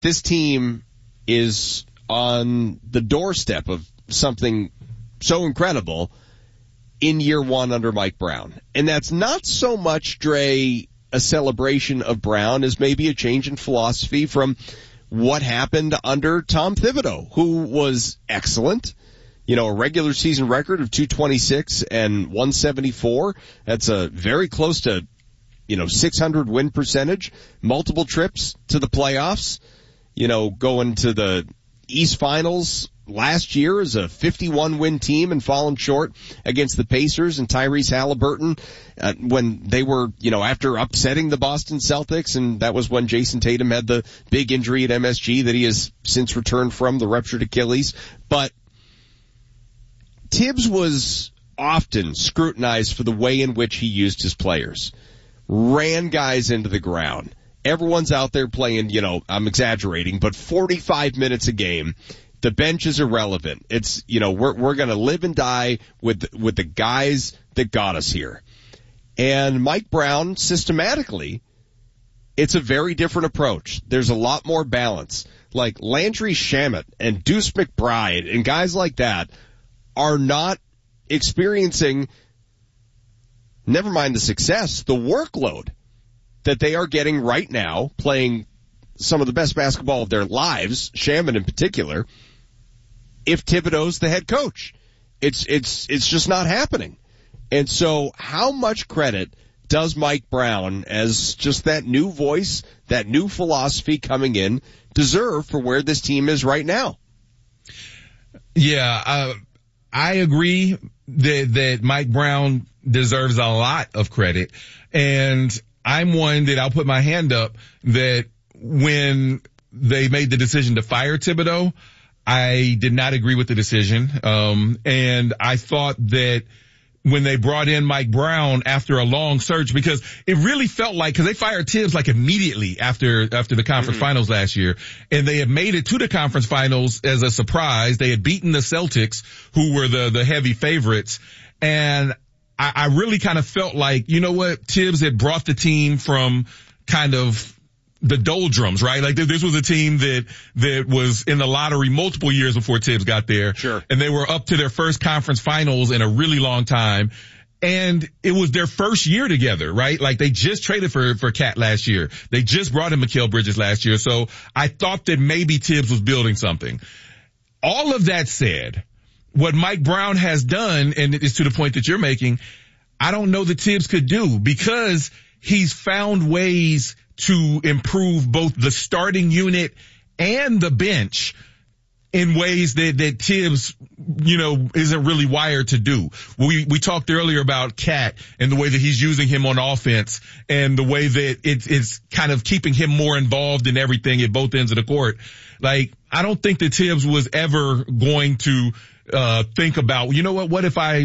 this team is on the doorstep of something so incredible in year one under Mike Brown. And that's not so much, Dre, a celebration of Brown as maybe a change in philosophy from what happened under Tom Thibodeau, who was excellent. You know, a regular season record of 226 and 174. That's a very close to, 600 win percentage, multiple trips to the playoffs, going to the East Finals last year as a 51-win team and falling short against the Pacers and Tyrese Halliburton when they were, after upsetting the Boston Celtics, and that was when Jason Tatum had the big injury at MSG that he has since returned from, the ruptured Achilles. But Tibbs was often scrutinized for the way in which he used his players. Ran guys into the ground. Everyone's out there playing, I'm exaggerating, but 45 minutes a game. The bench is irrelevant. It's, we're going to live and die with the guys that got us here. And Mike Brown, systematically, it's a very different approach. There's a lot more balance. Like Landry Shamet and Deuce McBride and guys like that are not experiencing, never mind the success, the workload that they are getting right now, playing some of the best basketball of their lives, Shamet in particular, if Thibodeau's the head coach. It's just not happening. And so how much credit does Mike Brown, as just that new voice, that new philosophy coming in, deserve for where this team is right now? Yeah, I agree that Mike Brown deserves a lot of credit. And I'm one that I'll put my hand up that when they made the decision to fire Thibodeau, I did not agree with the decision. And I thought that when they brought in Mike Brown after a long search, because it really felt like, cause they fired Tibbs like immediately after the conference finals last year, and they had made it to the conference finals as a surprise. They had beaten the Celtics, who were the heavy favorites. And I really kind of felt like, you know what, Tibbs had brought the team from kind of the doldrums, right? Like this was a team that was in the lottery multiple years before Tibbs got there. Sure. And they were up to their first conference finals in a really long time. And it was their first year together, right? Like they just traded for Cat last year. They just brought in Mikal Bridges last year. So I thought that maybe Tibbs was building something. All of that said, what Mike Brown has done, and it's to the point that you're making, I don't know that Tibbs could do, because he's found ways to improve both the starting unit and the bench in ways that Tibbs, isn't really wired to do. We talked earlier about Cat and the way that he's using him on offense and the way that it's kind of keeping him more involved in everything at both ends of the court. Like, I don't think that Tibbs was ever going to think about, what if I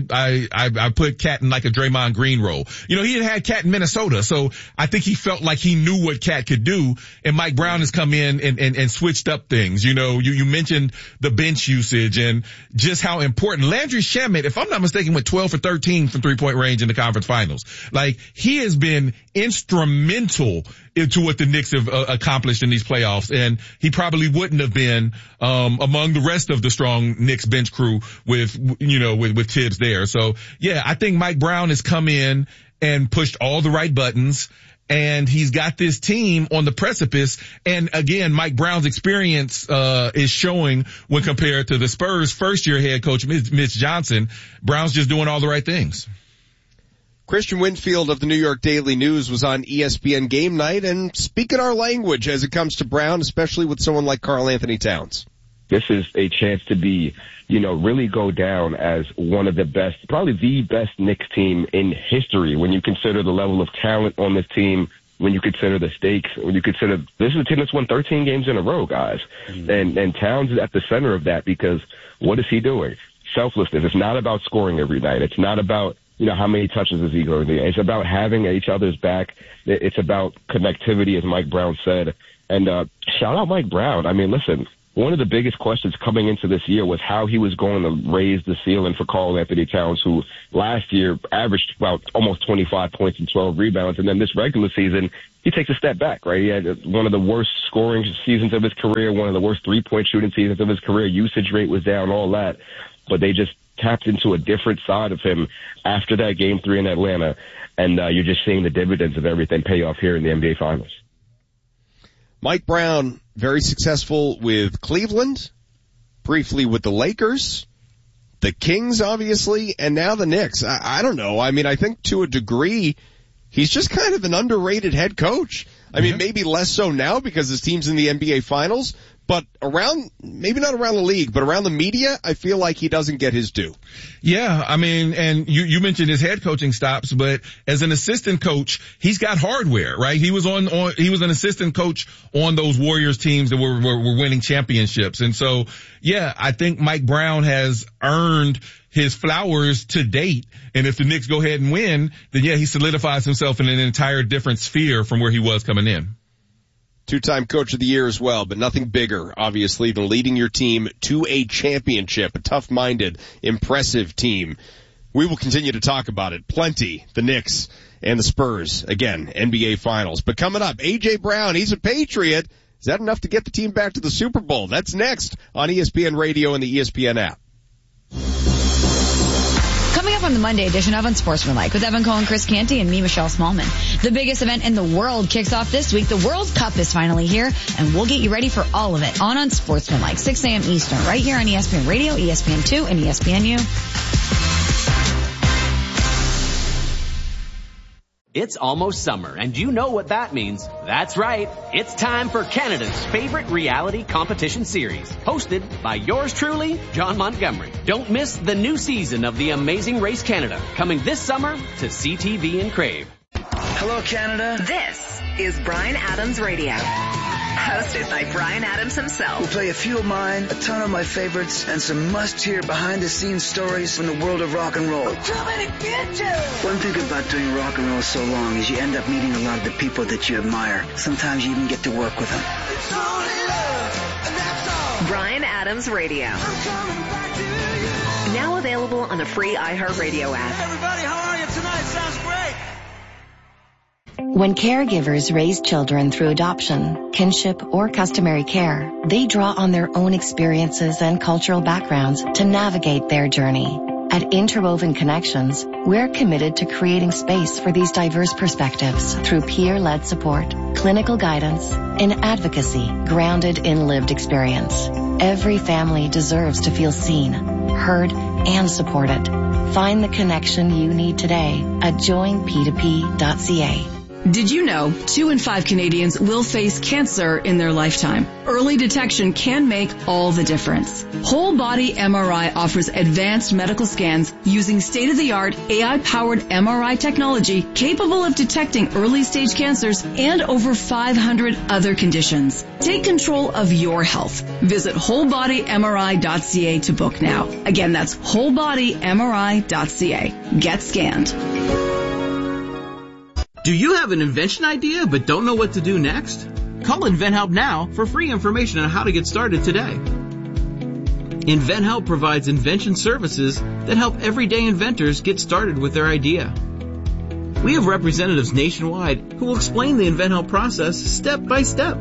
put Cat in like a Draymond Green role? He had Cat in Minnesota, so I think he felt like he knew what Cat could do, and Mike Brown has come in and switched up things. You mentioned the bench usage and just how important. Landry Shamet, if I'm not mistaken, went 12 for 13 from 3-point range in the conference finals. Like, he has been instrumental into what the Knicks have accomplished in these playoffs, and he probably wouldn't have been among the rest of the strong Knicks bench crew with Tibbs there. So yeah, I think Mike Brown has come in and pushed all the right buttons, and he's got this team on the precipice. And again, Mike Brown's experience is showing when compared to the Spurs' first year head coach Mitch Johnson. Brown's just doing all the right things. Christian Winfield of the New York Daily News was on ESPN Game Night and speaking our language as it comes to Brown, especially with someone like Karl Anthony Towns. This is a chance to be, really go down as one of the best, probably the best Knicks team in history when you consider the level of talent on this team, when you consider the stakes, when you consider this is a team that's won 13 games in a row, guys. And Towns is at the center of that, because what is he doing? Selflessness. It's not about scoring every night. It's not about, how many touches is he going to do? It's about having each other's back. It's about connectivity, as Mike Brown said. And shout out Mike Brown. I mean, listen, one of the biggest questions coming into this year was how he was going to raise the ceiling for Karl-Anthony Towns, who last year averaged about almost 25 points and 12 rebounds. And then this regular season, he takes a step back, right? He had one of the worst scoring seasons of his career, one of the worst three-point shooting seasons of his career. Usage rate was down, all that. But they just tapped into a different side of him after that Game 3 in Atlanta. And you're just seeing the dividends of everything pay off here in the NBA Finals. Mike Brown, very successful with Cleveland, briefly with the Lakers, the Kings, obviously, and now the Knicks. I don't know. I mean, I think to a degree, he's just kind of an underrated head coach. I mean, maybe less so now because his team's in the NBA Finals, but around, maybe not around the league, but around the media, I feel like he doesn't get his due. Yeah, I mean, and you mentioned his head coaching stops, but as an assistant coach, he's got hardware, right? He was he was an assistant coach on those Warriors teams that were winning championships. And so, yeah, I think Mike Brown has earned his flowers to date. And if the Knicks go ahead and win, then yeah, he solidifies himself in an entire different sphere from where he was coming in. Two-time coach of the year as well, but nothing bigger, obviously, than leading your team to a championship, a tough-minded, impressive team. We will continue to talk about it plenty, the Knicks and the Spurs, again, NBA Finals. But coming up, A.J. Brown, he's a Patriot. Is that enough to get the team back to the Super Bowl? That's next on ESPN Radio and the ESPN app. Coming up on the Monday edition of Unsportsmanlike with Evan Cohen, Chris Canty, and me, Michelle Smallman. The biggest event in the world kicks off this week. The World Cup is finally here, and we'll get you ready for all of it on Unsportsmanlike, 6 a.m. Eastern, right here on ESPN Radio, ESPN2, and ESPNU. It's almost summer, and you know what that means. That's right. It's time for Canada's favorite reality competition series, hosted by yours truly, John Montgomery. Don't miss the new season of The Amazing Race Canada, coming this summer to CTV and Crave. Hello, Canada. This is Bryan Adams Radio, hosted by Bryan Adams himself. We'll play a few of mine, a ton of my favorites, and some must-hear behind-the-scenes stories from the world of rock and roll. I'm coming to get you! One thing about doing rock and roll so long is you end up meeting a lot of the people that you admire. Sometimes you even get to work with them. It's only love, and that's all. Bryan Adams Radio. I'm coming back to you. Now available on the free iHeartRadio app. Hey everybody, how are you tonight? Sounds great. When caregivers raise children through adoption, kinship, or customary care, they draw on their own experiences and cultural backgrounds to navigate their journey. At Interwoven Connections, we're committed to creating space for these diverse perspectives through peer-led support, clinical guidance, and advocacy grounded in lived experience. Every family deserves to feel seen, heard, and supported. Find the connection you need today at joinp2p.ca. Did you know 2 in 5 Canadians will face cancer in their lifetime? Early detection can make all the difference. Whole Body MRI offers advanced medical scans using state-of-the-art AI-powered MRI technology capable of detecting early-stage cancers and over 500 other conditions. Take control of your health. Visit wholebodymri.ca to book now. Again, that's wholebodymri.ca. Get scanned. Do you have an invention idea but don't know what to do next? Call InventHelp now for free information on how to get started today. InventHelp provides invention services that help everyday inventors get started with their idea. We have representatives nationwide who will explain the InventHelp process step by step.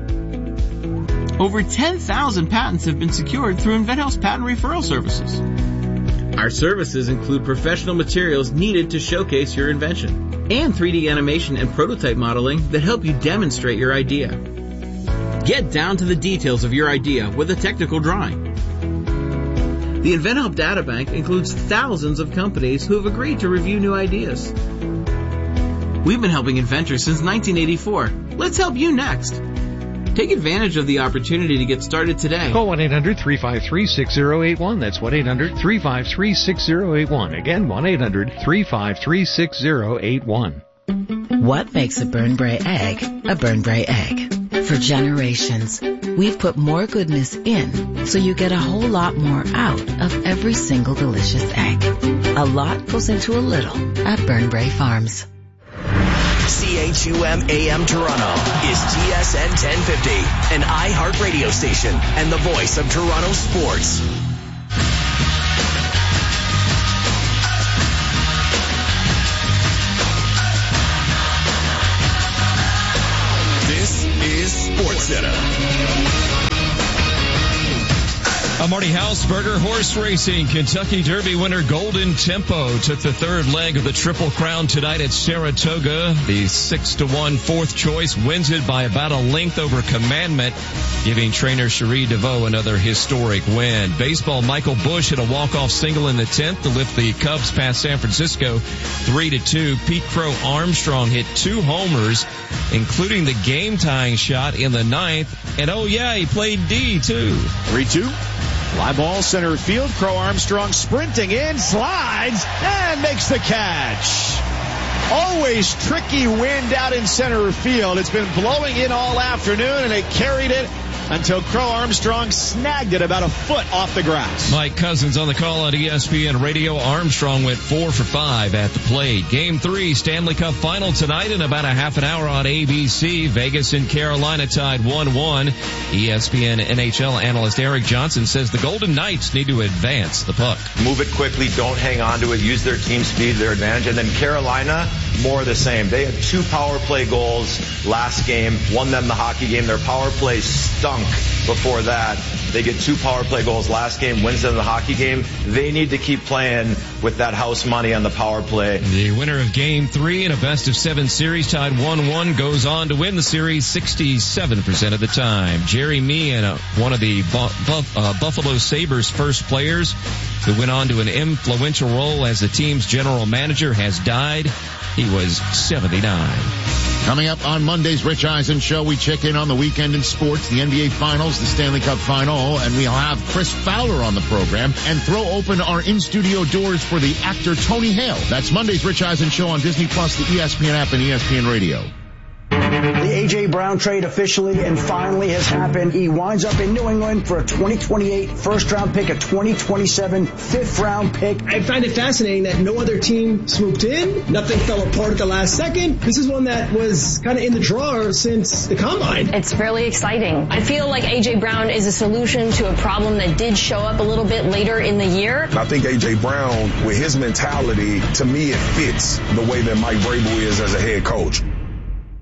Over 10,000 patents have been secured through InventHelp's patent referral services. Our services include professional materials needed to showcase your invention and 3D animation and prototype modeling that help you demonstrate your idea. Get down to the details of your idea with a technical drawing. The InventHelp Databank includes thousands of companies who have agreed to review new ideas. We've been helping inventors since 1984. Let's help you next. Take advantage of the opportunity to get started today. Call 1-800-353-6081. That's 1-800-353-6081. Again, 1-800-353-6081. What makes a Burnbrae egg a Burnbrae egg? For generations, we've put more goodness in so you get a whole lot more out of every single delicious egg. A lot goes into a little at Burnbrae Farms. CHUM AM Toronto is TSN 1050, an iHeart radio station and the voice of Toronto sports. This is SportsCenter. Marty Hausberger, horse racing. Kentucky Derby winner Golden Tempo took the third leg of the Triple Crown tonight at Saratoga. The 6-1 fourth choice wins it by about a length over Commandment, giving trainer Cherie DeVoe another historic win. Baseball, Michael Busch hit a walk-off single in the 10th to lift the Cubs past San Francisco 3-2. Pete Crow Armstrong hit 2 homers, including the game-tying shot in the 9th. And oh yeah, he played D too. 3-2. Fly ball center field. Crow Armstrong sprinting in, slides, and makes the catch. Always tricky wind out in center field. It's been blowing in all afternoon, and it carried it until Crow Armstrong snagged it about a foot off the grass. Mike Cousins on the call on ESPN Radio. Armstrong went 4 for 5 at the plate. Game 3 Stanley Cup final tonight in about a half an hour on ABC. Vegas and Carolina tied 1-1. ESPN NHL analyst Eric Johnson says the Golden Knights need to advance the puck. Move it quickly. Don't hang on to it. Use their team speed to their advantage. And then Carolina, more of the same. They had 2 power play goals last game, won them the hockey game. Their power play stunk before that. They get 2 power play goals last game, wins them the hockey game. They need to keep playing with that house money on the power play. The winner of Game 3 in a best-of-7 series tied 1-1 goes on to win the series 67% of the time. Jerry Meehan, one of the Buffalo Sabres first players who went on to an influential role as the team's general manager, has died. He was 79. Coming up on Monday's Rich Eisen Show, we check in on the weekend in sports, the NBA Finals, the Stanley Cup Final, and we'll have Chris Fowler on the program and throw open our in-studio doors for the actor Tony Hale. That's Monday's Rich Eisen Show on Disney Plus, the ESPN app, and ESPN Radio. The A.J. Brown trade officially and finally has happened. He winds up in New England for a 2028 first-round pick, a 2027 fifth-round pick. I find it fascinating that no other team swooped in. Nothing fell apart at the last second. This is one that was kind of in the drawer since the Combine. It's fairly exciting. I feel like A.J. Brown is a solution to a problem that did show up a little bit later in the year. I think A.J. Brown, with his mentality, to me it fits the way that Mike Vrabel is as a head coach.